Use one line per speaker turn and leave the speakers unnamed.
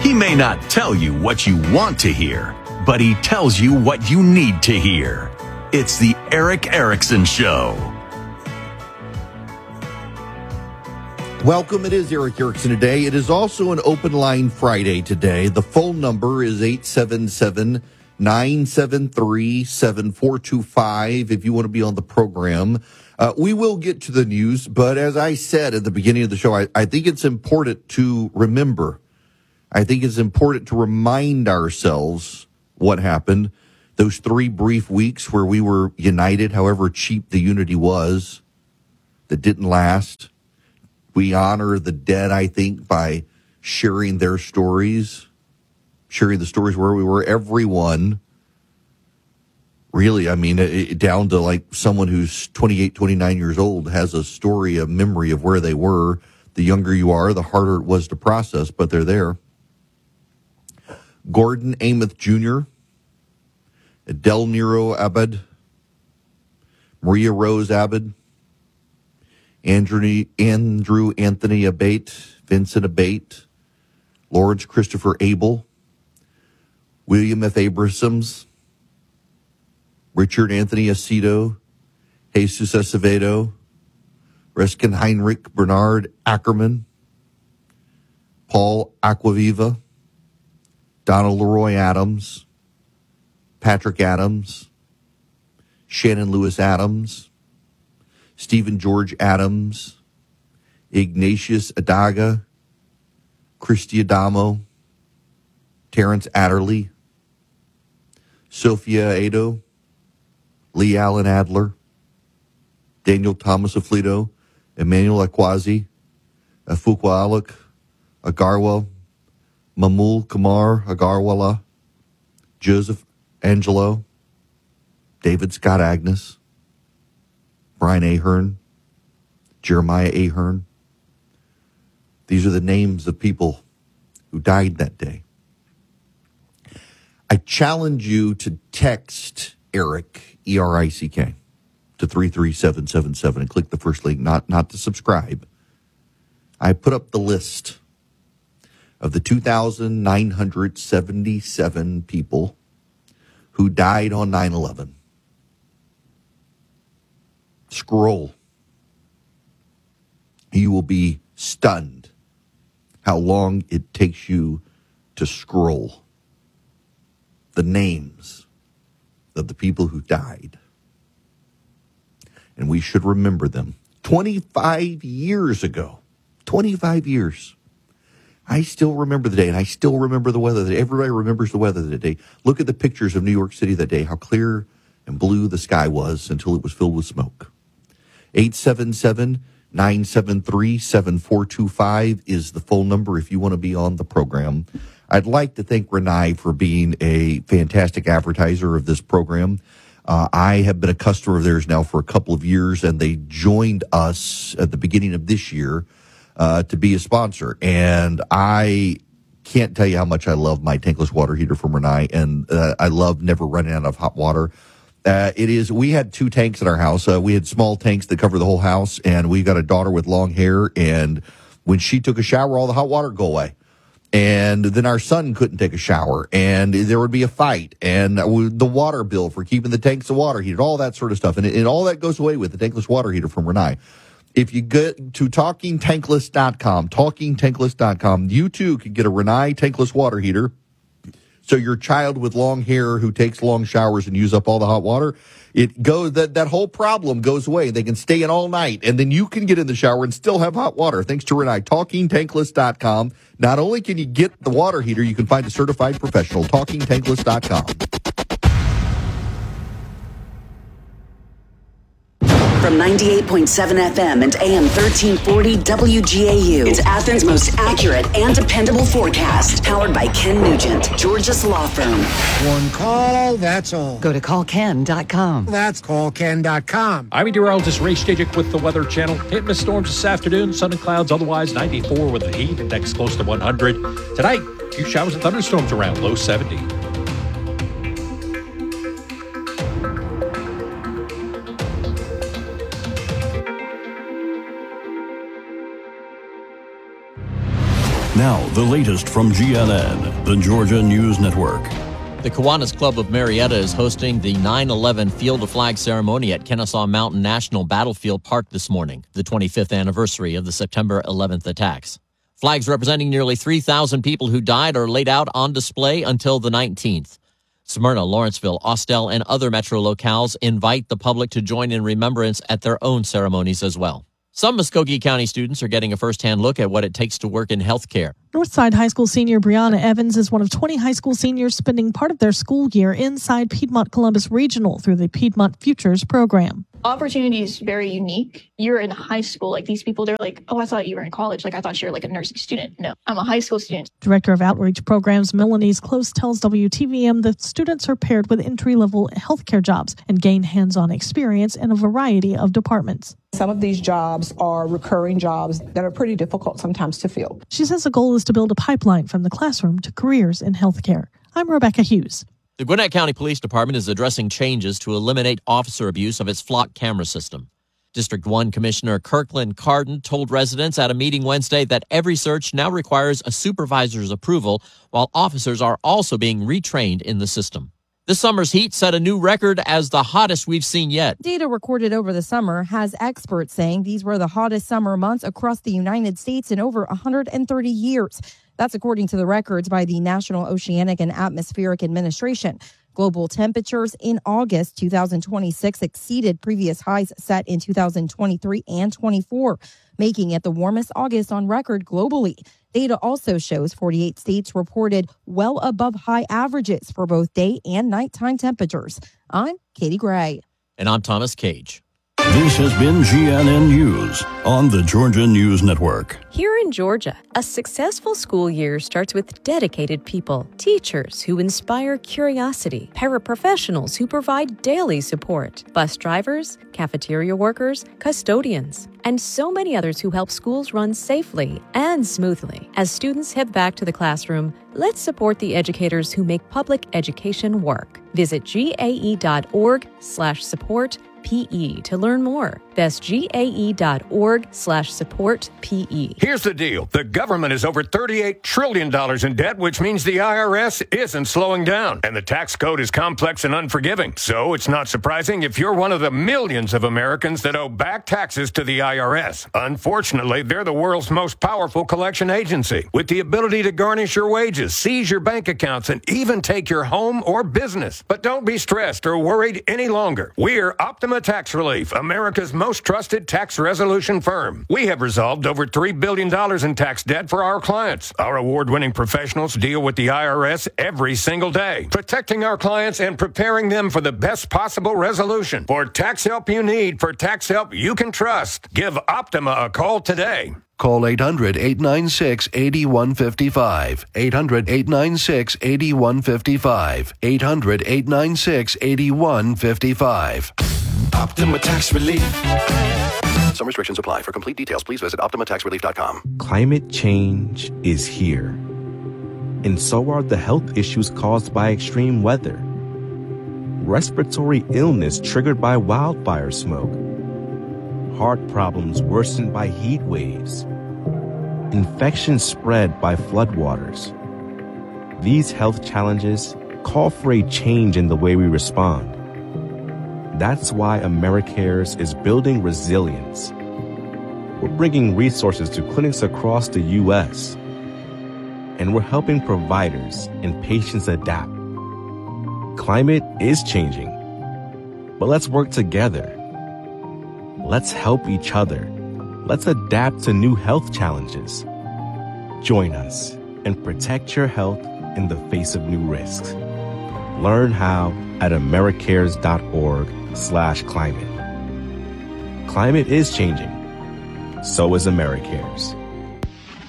He may not tell you what you want to hear, but he tells you what you need to hear. It's the Erick Erickson Show.
Welcome. It is Erick Erickson today. It is also an open line Friday today. The phone number is 877-973-7425 if you want to be on the program. We will get to the news, but as I said at the beginning of the show, I think it's important to remember. I think it's important to remind ourselves what happened those 3 brief weeks where we were united, however cheap the unity was, that didn't last. We honor the dead, I think, by sharing their stories, sharing the stories where we were. Everyone, really, I mean, down to like someone who's 28, 29 years old has a story, a memory of where they were. The younger you are, the harder it was to process, but they're there. Gordon Amos Jr., Adele Nero Abed, Maria Rose Abed, Andrew Anthony Abate, Vincent Abate, Lawrence Christopher Abel, William F. Abrahams, Richard Anthony Aceto, Jesus Acevedo, Reskin Heinrich Bernard Ackerman, Paul Aquaviva, Donald Leroy Adams, Patrick Adams, Shannon Lewis Adams, Stephen George Adams, Ignatius Adaga, Christy Adamo, Terrence Adderley, Sophia Ado, Lee Allen Adler, Daniel Thomas Aflito, Emmanuel Akwazi, Afukwa Aluk, Agarwa, Mamul Kamar Agarwala, Joseph Angelo, David Scott Agnes, Brian Ahern, Jeremiah Ahern. These are the names of people who died that day. I challenge you to text Erick, E-R-I-C-K, to 33777 and click the first link, not to subscribe. I put up the list of the 2,977 people who died on 9/11. Scroll. You will be stunned how long it takes you to scroll the names of the people who died. And we should remember them. 25 years ago, 25 years. I still remember the day, and I still remember the weather. Everybody remembers the weather that day. Look at the pictures of New York City that day, how clear and blue the sky was until it was filled with smoke. 877-973-7425 is the phone number if you want to be on the program. I'd like to thank Rinnai for being a fantastic advertiser of this program. I have been a customer of theirs now for a couple of years, and they joined us at the beginning of this year to be a sponsor. And I can't tell you how much I love my tankless water heater from Rinnai, and I love never running out of hot water. We had 2 tanks in our house. We had small tanks that cover the whole house, and we got a daughter with long hair, and when she took a shower, all the hot water would go away. And then our son couldn't take a shower, and there would be a fight, and the water bill for keeping the tanks of water heated, all that sort of stuff. And all that goes away with the tankless water heater from Rinnai. If you get to TalkingTankless.com, you too can get a Rinnai tankless water heater. So your child with long hair who takes long showers and use up all the hot water, that whole problem goes away. They can stay in all night, and then you can get in the shower and still have hot water. Thanks to Rinnai. TalkingTankless.com. Not only can you get the water heater, you can find a certified professional. TalkingTankless.com.
From 98.7 FM and AM 1340 WGAU. It's Athens' most accurate and dependable forecast. Powered by Ken Nugent, Georgia's law firm.
One call, that's all.
Go to callken.com.
That's callken.com.
I'm meteorologist Ray Stajic with the Weather Channel. Hit miss storms this afternoon. Sun and clouds, otherwise 94 with the heat index close to 100. Tonight, few showers and thunderstorms around, low 70.
Now, the latest from GNN, the Georgia News Network.
The Kiwanis Club of Marietta is hosting the 9/11 Field of Flag ceremony at Kennesaw Mountain National Battlefield Park this morning, the 25th anniversary of the September 11th attacks. Flags representing nearly 3,000 people who died are laid out on display until the 19th. Smyrna, Lawrenceville, Austell, and other metro locales invite the public to join in remembrance at their own ceremonies as well. Some Muskogee County students are getting a first-hand look at what it takes to work in healthcare.
Northside High School senior Brianna Evans is one of 20 high school seniors spending part of their school year inside Piedmont Columbus Regional through the Piedmont Futures program.
Opportunity is very unique. You're in high school. Like, these people, they're like, oh, I thought you were in college. Like, I thought you were like a nursing student. No, I'm a high school student.
Director of Outreach Programs Melanie Close tells WTVM that students are paired with entry-level healthcare jobs and gain hands-on experience in a variety of departments.
Some of these jobs are recurring jobs that are pretty difficult sometimes to fill.
She says the goal is to build a pipeline from the classroom to careers in healthcare. I'm Rebecca Hughes.
The Gwinnett County Police Department is addressing changes to eliminate officer abuse of its flock camera system. District 1 Commissioner Kirkland Carden told residents at a meeting Wednesday that every search now requires a supervisor's approval, while officers are also being retrained in the system. This summer's heat set a new record as the hottest we've seen yet.
Data recorded over the summer has experts saying these were the hottest summer months across the United States in over 130 years. That's according to the records by the National Oceanic and Atmospheric Administration. Global temperatures in August 2026 exceeded previous highs set in 2023 and 24, making it the warmest August on record globally. Data also shows 48 states reported well above high averages for both day and nighttime temperatures. I'm Katie Gray.
And I'm Thomas Cage.
This has been GNN News on the Georgia News Network.
Here in Georgia, a successful school year starts with dedicated people, teachers who inspire curiosity, paraprofessionals who provide daily support, bus drivers, cafeteria workers, custodians, and so many others who help schools run safely and smoothly. As students head back to the classroom, let's support the educators who make public education work. Visit gae.org/support PE to learn more. That's gae.org/support PE.
Here's the deal. The government is over $38 trillion in debt, which means the IRS isn't slowing down. And the tax code is complex and unforgiving. So it's not surprising if you're one of the millions of Americans that owe back taxes to the IRS. Unfortunately, they're the world's most powerful collection agency, with the ability to garnish your wages, seize your bank accounts, and even take your home or business. But don't be stressed or worried any longer. We're Optima Tax Relief, America's most trusted tax resolution firm. We have resolved over $3 billion in tax debt for our clients. Our award-winning professionals deal with the IRS every single day, protecting our clients and preparing them for the best possible resolution. For tax help you need, for tax help you can trust, give Optima a call today.
Call 800-896-8155. 800-896-8155. 800-896-8155.
Optima Tax Relief.
Some restrictions apply. For complete details, please visit OptimaTaxRelief.com.
Climate change is here. And so are the health issues caused by extreme weather. Respiratory illness triggered by wildfire smoke. Heart problems worsened by heat waves. Infections spread by floodwaters. These health challenges call for a change in the way we respond. That's why AmeriCares is building resilience. We're bringing resources to clinics across the U.S., and we're helping providers and patients adapt. Climate is changing, but let's work together. Let's help each other. Let's adapt to new health challenges. Join us and protect your health in the face of new risks. Learn how at americares.org/climate. Climate is changing. So is AmeriCares.